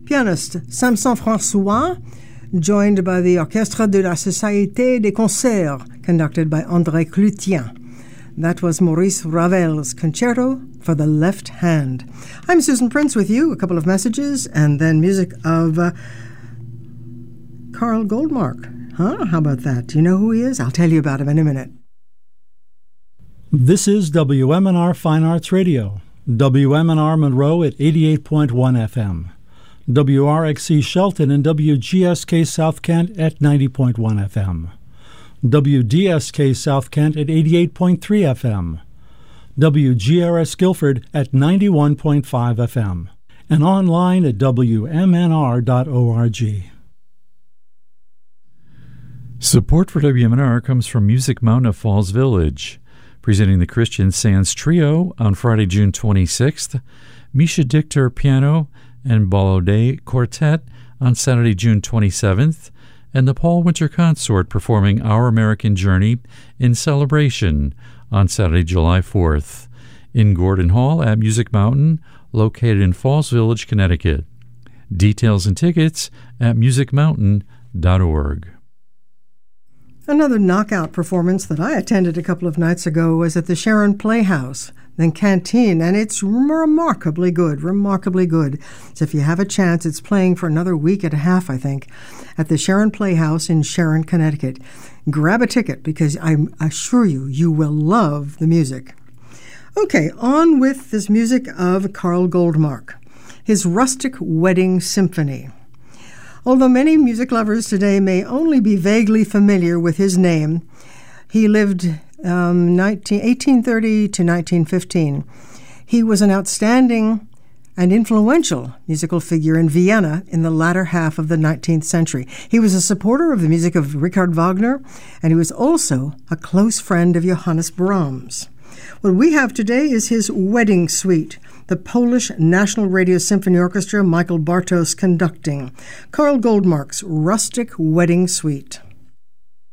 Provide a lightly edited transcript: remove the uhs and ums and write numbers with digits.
pianist Samson François, joined by the Orchestre de la Société des Concerts, conducted by André Cloutien. That was Maurice Ravel's Concerto for the Left Hand. I'm Susan Prince with you, a couple of messages, and then music of Carl Goldmark. How about that? Do you know who he is? I'll tell you about him in a minute. This is WMNR Fine Arts Radio. WMNR Monroe at 88.1 FM. WRXC Shelton and WGSK South Kent at 90.1 FM. WDSK South Kent at 88.3 FM. WGRS Guilford at 91.5 FM. And online at WMNR.org. Support for WMNR comes from Music Mountain of Falls Village, presenting the Christian Sands Trio on Friday, June 26th, Misha Dictor Piano and Ballaudet Quartet on Saturday, June 27th, and the Paul Winter Consort performing Our American Journey in Celebration on Saturday, July 4th, in Gordon Hall at Music Mountain, located in Falls Village, Connecticut. Details and tickets at musicmountain.org. Another knockout performance that I attended a couple of nights ago was at the Sharon Playhouse, then Canteen, and it's remarkably good. So if you have a chance, it's playing for another week and a half, I think, at the Sharon Playhouse in Sharon, Connecticut. Grab a ticket because I assure you, you will love the music. Okay, on with this music of Carl Goldmark, his Rustic Wedding Symphony. Although many music lovers today may only be vaguely familiar with his name, he lived 1830 to 1915. He was an outstanding and influential musical figure in Vienna in the latter half of the 19th century. He was a supporter of the music of Richard Wagner, and he was also a close friend of Johannes Brahms. What we have today is his Wedding Suite, the Polish National Radio Symphony Orchestra, Michael Bartos conducting. Carl Goldmark's Rustic Wedding Suite.